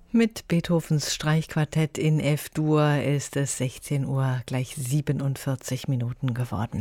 Mit Beethovens Streichquartett in F-Dur ist es 16 Uhr, gleich 47 Minuten geworden.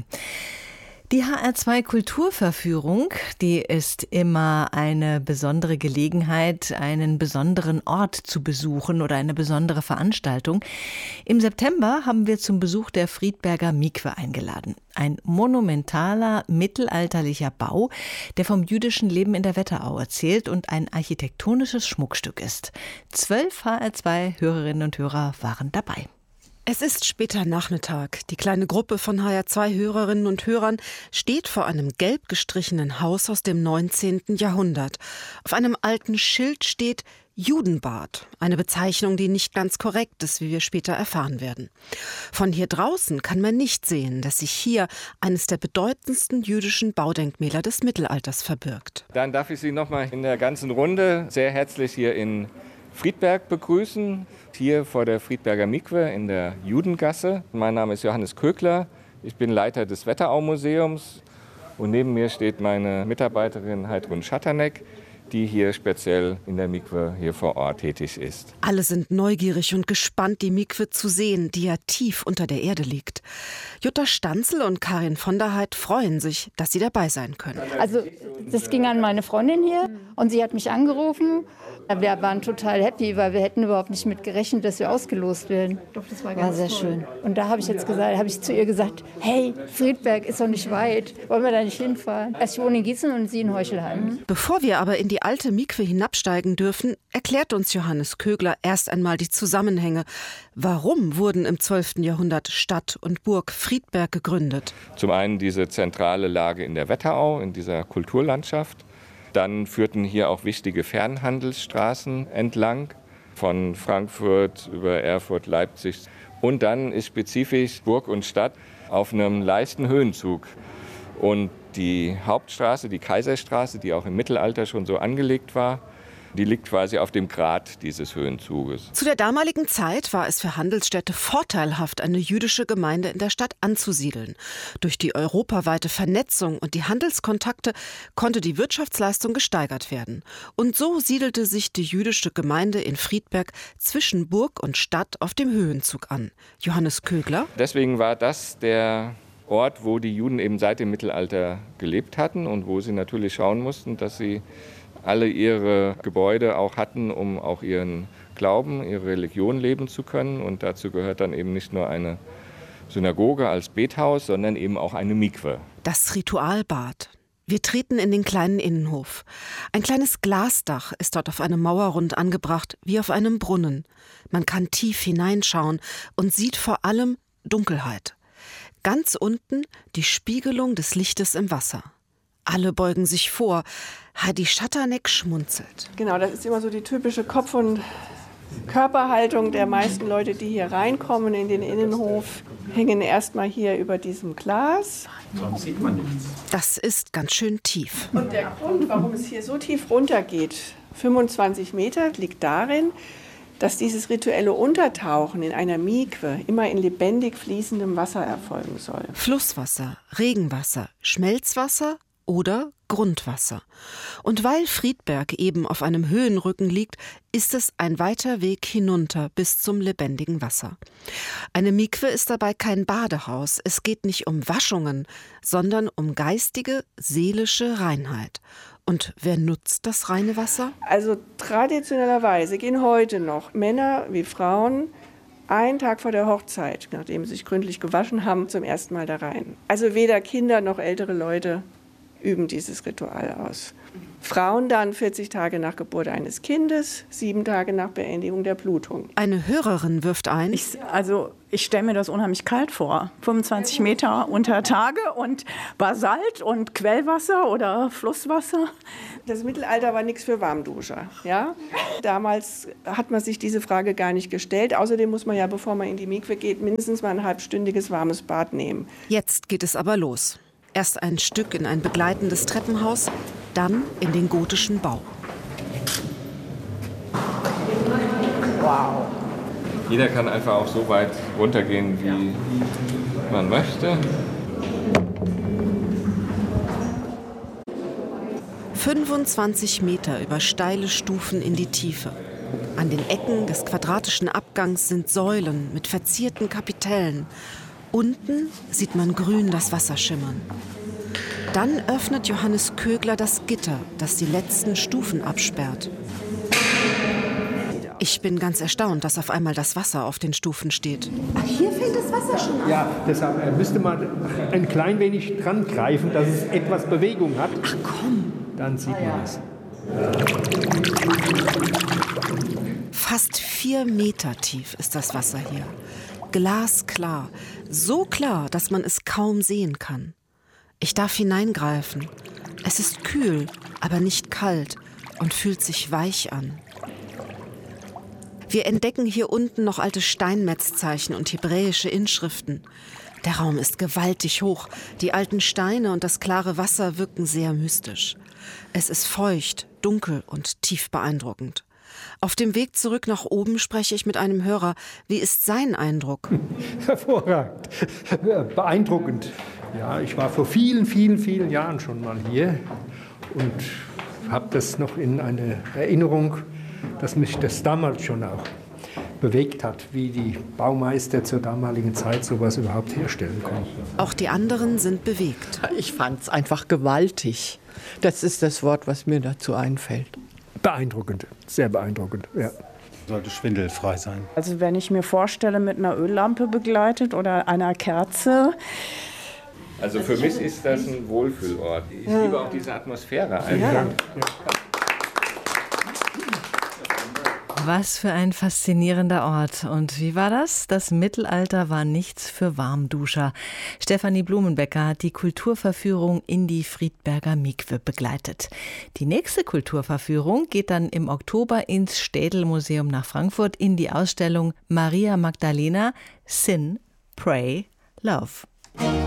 Die HR2 Kulturverführung, die ist immer eine besondere Gelegenheit, einen besonderen Ort zu besuchen oder eine besondere Veranstaltung. Im September haben wir zum Besuch der Friedberger Mikwe eingeladen. Ein monumentaler, mittelalterlicher Bau, der vom jüdischen Leben in der Wetterau erzählt und ein architektonisches Schmuckstück ist. 12 HR2-Hörerinnen und Hörer waren dabei. Es ist später Nachmittag. Die kleine Gruppe von HR2-Hörerinnen und Hörern steht vor einem gelb gestrichenen Haus aus dem 19. Jahrhundert. Auf einem alten Schild steht Judenbad, eine Bezeichnung, die nicht ganz korrekt ist, wie wir später erfahren werden. Von hier draußen kann man nicht sehen, dass sich hier eines der bedeutendsten jüdischen Baudenkmäler des Mittelalters verbirgt. Dann darf ich Sie noch mal in der ganzen Runde sehr herzlich hier in Friedberg begrüßen, hier vor der Friedberger Mikwe in der Judengasse. Mein Name ist Johannes Kögler, ich bin Leiter des Wetterau-Museums und neben mir steht meine Mitarbeiterin Heidrun Schattanek, die hier speziell in der Mikwe hier vor Ort tätig ist. Alle sind neugierig und gespannt, die Mikwe zu sehen, die ja tief unter der Erde liegt. Jutta Stanzel und Karin von der Heid freuen sich, dass sie dabei sein können. Also das ging an meine Freundin hier und sie hat mich angerufen. Wir waren total happy, weil wir hätten überhaupt nicht mit gerechnet, dass wir ausgelost werden. Doch, das war sehr schön. Und da habe ich zu ihr gesagt, hey, Friedberg ist doch nicht weit, wollen wir da nicht hinfahren? Ich wohne in Gießen und sie in Heuchelheim. Bevor wir aber in die alte Mikwe hinabsteigen dürfen, erklärt uns Johannes Kögler erst einmal die Zusammenhänge. Warum wurden im 12. Jahrhundert Stadt und Burg Friedberg gegründet? Zum einen diese zentrale Lage in der Wetterau, in dieser Kulturlandschaft. Dann führten hier auch wichtige Fernhandelsstraßen entlang, von Frankfurt über Erfurt, Leipzig. Und dann ist spezifisch Burg und Stadt auf einem leichten Höhenzug. Und die Hauptstraße, die Kaiserstraße, die auch im Mittelalter schon so angelegt war, die liegt quasi auf dem Grat dieses Höhenzuges. Zu der damaligen Zeit war es für Handelsstädte vorteilhaft, eine jüdische Gemeinde in der Stadt anzusiedeln. Durch die europaweite Vernetzung und die Handelskontakte konnte die Wirtschaftsleistung gesteigert werden. Und so siedelte sich die jüdische Gemeinde in Friedberg zwischen Burg und Stadt auf dem Höhenzug an. Johannes Kögler? Deswegen war das der Ort, wo die Juden eben seit dem Mittelalter gelebt hatten und wo sie natürlich schauen mussten, dass sie alle ihre Gebäude auch hatten, um auch ihren Glauben, ihre Religion leben zu können. Und dazu gehört dann eben nicht nur eine Synagoge als Bethaus, sondern eben auch eine Mikwe. Das Ritualbad. Wir treten in den kleinen Innenhof. Ein kleines Glasdach ist dort auf einem Mauerrund angebracht, wie auf einem Brunnen. Man kann tief hineinschauen und sieht vor allem Dunkelheit. Ganz unten die Spiegelung des Lichtes im Wasser. Alle beugen sich vor. Heidi Schattanek schmunzelt. Genau, das ist immer so die typische Kopf- und Körperhaltung der meisten Leute, die hier reinkommen in den Innenhof, hängen erstmal hier über diesem Glas. Sonst sieht man nichts. Das ist ganz schön tief. Und der Grund, warum es hier so tief runtergeht, 25 Meter, liegt darin, dass dieses rituelle Untertauchen in einer Mikwe immer in lebendig fließendem Wasser erfolgen soll. Flusswasser, Regenwasser, Schmelzwasser oder Grundwasser. Und weil Friedberg eben auf einem Höhenrücken liegt, ist es ein weiter Weg hinunter bis zum lebendigen Wasser. Eine Mikwe ist dabei kein Badehaus. Es geht nicht um Waschungen, sondern um geistige, seelische Reinheit. Und wer nutzt das reine Wasser? Also traditionellerweise gehen heute noch Männer wie Frauen einen Tag vor der Hochzeit, nachdem sie sich gründlich gewaschen haben, zum ersten Mal da rein. Also weder Kinder noch ältere Leute üben dieses Ritual aus. Frauen dann 40 Tage nach Geburt eines Kindes, 7 Tage nach Beendigung der Blutung. Eine Hörerin wirft ein. Ich stelle mir das unheimlich kalt vor. 25 Meter unter Tage und Basalt und Quellwasser oder Flusswasser. Das Mittelalter war nichts für Warmduscher. Ja? Damals hat man sich diese Frage gar nicht gestellt. Außerdem muss man ja, bevor man in die Mikwe geht, mindestens mal ein halbstündiges warmes Bad nehmen. Jetzt geht es aber los. Erst ein Stück in ein begleitendes Treppenhaus, dann in den gotischen Bau. Wow. Jeder kann einfach auch so weit runtergehen, wie man möchte. 25 Meter über steile Stufen in die Tiefe. An den Ecken des quadratischen Abgangs sind Säulen mit verzierten Kapitellen. Unten sieht man grün das Wasser schimmern. Dann öffnet Johannes Kögler das Gitter, das die letzten Stufen absperrt. Ich bin ganz erstaunt, dass auf einmal das Wasser auf den Stufen steht. Ach, hier fängt das Wasser schon an? Ja, deshalb müsste man ein klein wenig dran greifen, dass es etwas Bewegung hat. Ach komm. Dann sieht man es. Fast 4 Meter tief ist das Wasser hier. Glasklar. So klar, dass man es kaum sehen kann. Ich darf hineingreifen. Es ist kühl, aber nicht kalt und fühlt sich weich an. Wir entdecken hier unten noch alte Steinmetzzeichen und hebräische Inschriften. Der Raum ist gewaltig hoch. Die alten Steine und das klare Wasser wirken sehr mystisch. Es ist feucht, dunkel und tief beeindruckend. Auf dem Weg zurück nach oben spreche ich mit einem Hörer. Wie ist sein Eindruck? Hervorragend. Beeindruckend. Ja, ich war vor vielen, vielen, vielen Jahren schon mal hier und habe das noch in eine Erinnerung, dass mich das damals schon auch bewegt hat, wie die Baumeister zur damaligen Zeit sowas überhaupt herstellen konnten. Auch die anderen sind bewegt. Ich fand es einfach gewaltig. Das ist das Wort, was mir dazu einfällt. Beeindruckend, sehr beeindruckend, ja. Sollte schwindelfrei sein. Also wenn ich mir vorstelle, mit einer Öllampe begleitet oder einer Kerze. Also für mich ist das ein Wohlfühlort. Ich liebe auch diese Atmosphäre. Ja. Was für ein faszinierender Ort. Und wie war das? Das Mittelalter war nichts für Warmduscher. Stefanie Blumenbecker hat die Kulturverführung in die Friedberger Mikwe begleitet. Die nächste Kulturverführung geht dann im Oktober ins Städel-Museum nach Frankfurt in die Ausstellung Maria Magdalena Sin, Pray, Love.